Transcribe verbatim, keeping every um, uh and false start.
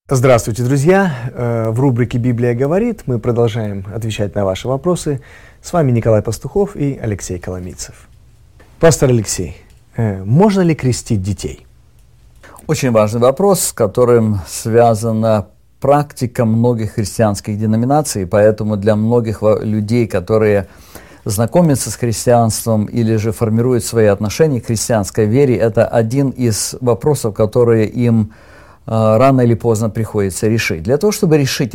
Здравствуйте, друзья! В рубрике «Библия говорит» мы продолжаем отвечать на ваши вопросы. С вами Николай Пастухов и Алексей Коломийцев. Пастор Алексей, можно ли крестить детей? Очень важный вопрос, с которым связана практика многих христианских деноминаций, поэтому для многих людей, которые знакомятся с христианством или же формируют свои отношения к христианской вере, это один из вопросов, которые им рано или поздно приходится решить. Для того, чтобы решить